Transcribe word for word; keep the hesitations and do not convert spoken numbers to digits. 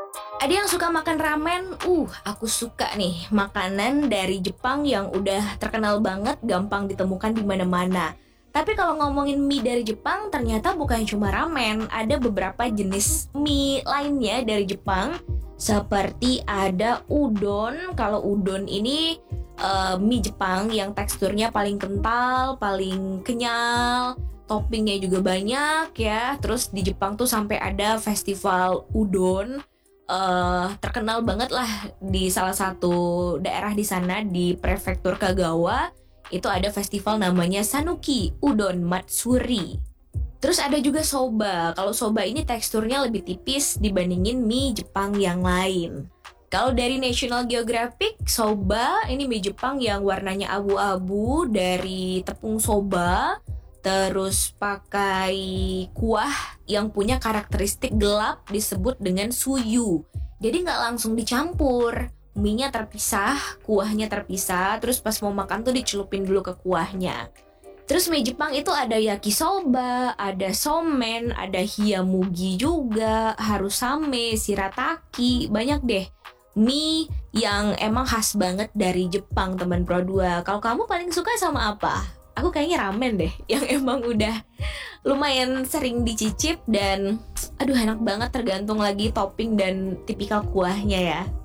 Ada yang suka makan ramen? Uh, aku suka nih makanan dari Jepang yang udah terkenal banget, gampang ditemukan di mana-mana. Tapi kalau ngomongin mie dari Jepang, ternyata bukan cuma ramen, ada beberapa jenis mie lainnya dari Jepang. Seperti ada udon. Kalau udon ini uh, mie Jepang yang teksturnya paling kental, paling kenyal, toppingnya juga banyak ya. Terus di Jepang tuh sampai ada festival udon. Uh, terkenal banget lah di salah satu daerah di sana, di prefektur Kagawa. Itu ada festival namanya Sanuki Udon Matsuri. Terus ada juga soba. Kalau soba ini teksturnya lebih tipis dibandingin mie Jepang yang lain. Kalau dari National Geographic, soba ini mie Jepang yang warnanya abu-abu dari tepung soba. Terus pakai kuah yang punya karakteristik gelap disebut dengan suyu. Jadi nggak langsung dicampur, mie-nya terpisah, kuahnya terpisah. Terus pas mau makan tuh dicelupin dulu ke kuahnya. Terus mie Jepang itu ada yakisoba, ada somen, ada hiyamugi juga, harusame, shirataki, banyak deh mie yang emang khas banget dari Jepang, teman Pro dua. Kalau kamu paling suka sama apa? Aku kayaknya ramen deh, yang emang udah lumayan sering dicicip dan aduh enak banget, tergantung lagi topping dan tipikal kuahnya ya.